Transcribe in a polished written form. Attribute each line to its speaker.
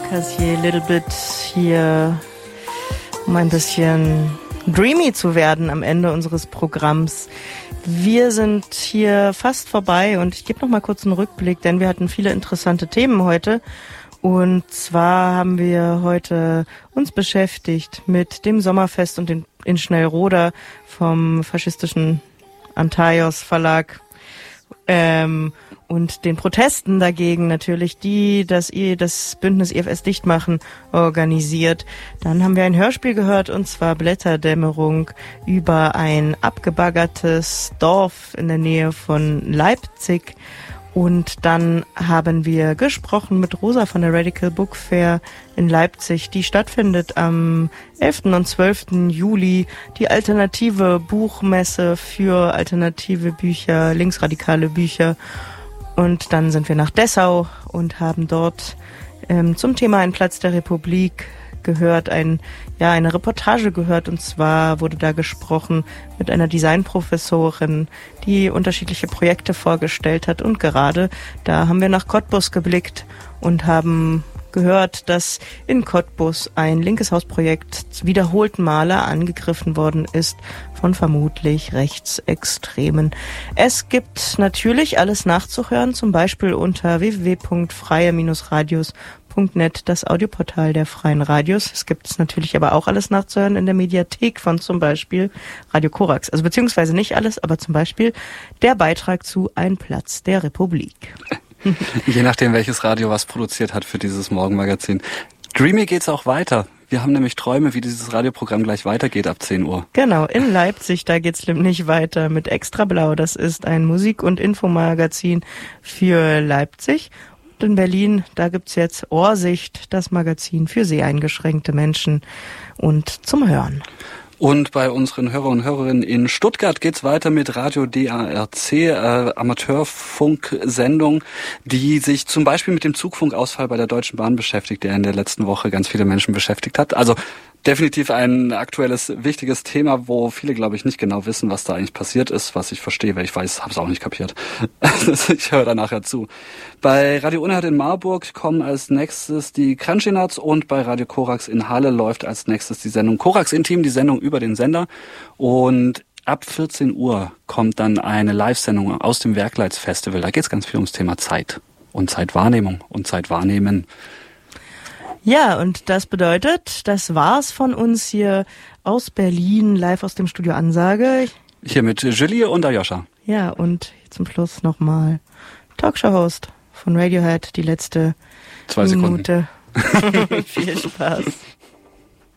Speaker 1: Cassier Little Bit hier, um ein bisschen dreamy zu werden am Ende unseres Programms. Wir sind hier fast vorbei und ich gebe noch mal kurz einen Rückblick, denn wir hatten viele interessante Themen heute. Und zwar haben wir heute uns beschäftigt mit dem Sommerfest und in Schnellroda vom faschistischen Antaios Verlag und den Protesten dagegen natürlich, die das Bündnis IFS Dichtmachen organisiert. Dann haben wir ein Hörspiel gehört, und zwar Blätterdämmerung, über ein abgebaggertes Dorf in der Nähe von Leipzig. Und dann haben wir gesprochen mit Rosa von der Radical Book Fair in Leipzig, die stattfindet am 11. und 12. Juli. Die alternative Buchmesse für alternative Bücher, linksradikale Bücher. Und dann sind wir nach Dessau und haben dort zum Thema Ein Platz der Republik gehört, eine Reportage gehört, und zwar wurde da gesprochen mit einer Designprofessorin, die unterschiedliche Projekte vorgestellt hat, und gerade da haben wir nach Cottbus geblickt und haben gehört, dass in Cottbus ein linkes Hausprojekt wiederholt Male angegriffen worden ist von vermutlich Rechtsextremen. Es gibt natürlich alles nachzuhören, zum Beispiel unter www.freie-radios.net, das Audioportal der Freien Radios. Es gibt es natürlich aber auch alles nachzuhören in der Mediathek von zum Beispiel Radio Korax. Also beziehungsweise nicht alles, aber zum Beispiel der Beitrag zu Ein Platz der Republik.
Speaker 2: Je nachdem, welches Radio was produziert hat für dieses Morgenmagazin. Dreamy geht's auch weiter. Wir haben nämlich Träume, wie dieses Radioprogramm gleich weitergeht ab 10 Uhr.
Speaker 1: Genau, in Leipzig, da geht's nämlich weiter mit Extra Blau. Das ist ein Musik- und Infomagazin für Leipzig. Und in Berlin, da gibt's jetzt Ohrsicht, das Magazin für seheingeschränkte Menschen und zum Hören.
Speaker 2: Und bei unseren Hörer und Hörerinnen in Stuttgart geht's weiter mit Radio DARC, Amateurfunksendung, die sich zum Beispiel mit dem Zugfunkausfall bei der Deutschen Bahn beschäftigt, der in der letzten Woche ganz viele Menschen beschäftigt hat. Also definitiv ein aktuelles, wichtiges Thema, wo viele, glaube ich, nicht genau wissen, was da eigentlich passiert ist, was ich verstehe, weil ich weiß, habe es auch nicht kapiert. Ich höre da nachher zu. Bei Radio Unerhört in Marburg kommen als nächstes die Crunchy-Nuts, und bei Radio Korax in Halle läuft als nächstes die Sendung Korax Intim, die Sendung über den Sender. Und ab 14 Uhr kommt dann eine Live-Sendung aus dem Werkleitsfestival. Da geht es ganz viel ums Thema Zeit und Zeitwahrnehmung und Zeitwahrnehmen.
Speaker 1: Ja, und das bedeutet, das war's von uns hier aus Berlin, live aus dem Studio Ansage.
Speaker 2: Hier mit Julie und Aljoscha.
Speaker 1: Ja, und zum Schluss nochmal Talkshow-Host von Radiohead, die letzte
Speaker 2: 2 Sekunden.
Speaker 1: Minute. Viel Spaß.